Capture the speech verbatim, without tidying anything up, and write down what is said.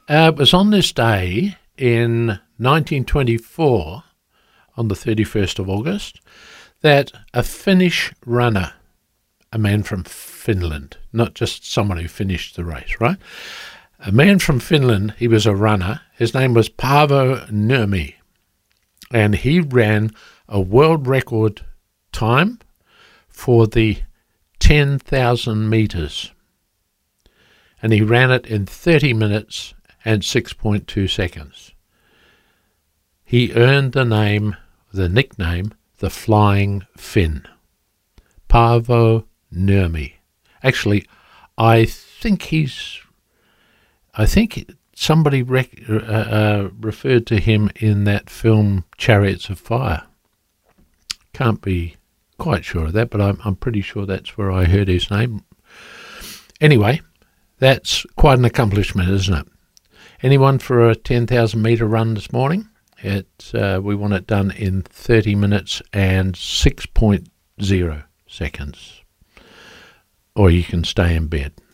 Uh, it was on this day in nineteen twenty-four, on the thirty-first of August, that a Finnish runner, a man from Finland, not just someone who finished the race, right? A man from Finland, he was a runner. His name was Paavo Nurmi, and he ran a world record time for the ten thousand metres. And he ran it in thirty minutes and six point two seconds. He earned the name, the nickname, the Flying Finn. Paavo Nurmi. Actually, I think he's, I think somebody rec- uh, uh, referred to him in that film Chariots of Fire. Can't be quite sure of that, but I'm, I'm pretty sure that's where I heard his name. Anyway, that's quite an accomplishment, isn't it? Anyone for a ten thousand metre run this morning? It's, uh, we want it done in thirty minutes and six point zero seconds. Or you can stay in bed.